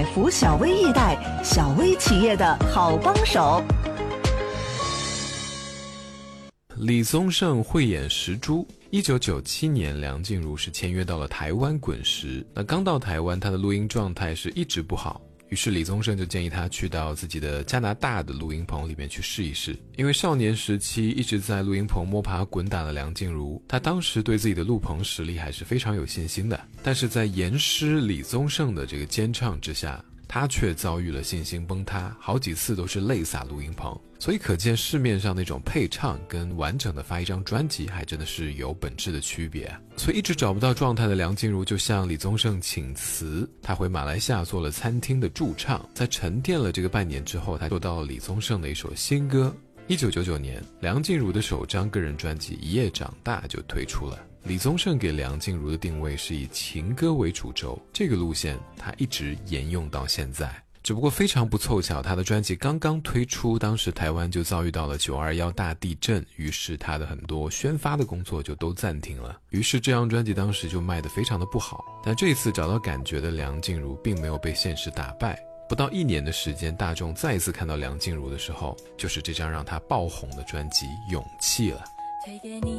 百福小微易贷，小微企业的好帮手。 李宗盛慧眼识珠。1997年，梁静茹是签约到了台湾滚石。那刚到台湾，她的录音状态是一直不好，于是李宗盛就建议她去到自己的加拿大的录音棚里面去试一试。因为少年时期一直在录音棚摸爬滚打的梁静茹，她当时对自己的录棚实力还是非常有信心的。但是在严师李宗盛的这个监唱之下，他却遭遇了信心崩塌，好几次都是泪洒录音棚。所以可见市面上那种配唱跟完整的发一张专辑还真的是有本质的区别。所以一直找不到状态的梁静茹就向李宗盛请辞，他回马来西亚做了餐厅的驻唱。在沉淀了这个半年之后，他做到了李宗盛的一首新歌。1999年，梁静茹的首张个人专辑《一夜长大》就推出了。李宗盛给梁静茹的定位是以情歌为主轴，这个路线他一直沿用到现在。只不过非常不凑巧，他的专辑刚刚推出，当时台湾就遭遇到了921大地震，于是他的很多宣发的工作就都暂停了。于是这张专辑当时就卖得非常的不好。但这一次找到感觉的梁静茹并没有被现实打败，不到1年的时间，大众再一次看到梁静茹的时候，就是这张让她爆红的专辑《勇气》了。 推给你